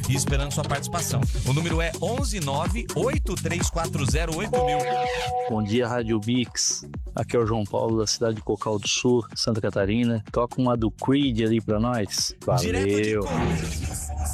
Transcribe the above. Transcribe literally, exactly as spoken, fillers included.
e esperando sua participação. O número é onze nove oito três quatro zero oito mil. Bom dia, Rádio Mix. Aqui é o João Paulo, da cidade de Cocal do Sul, Santa Catarina. Toca uma do Creed ali pra nós. Valeu! Direto de Contas.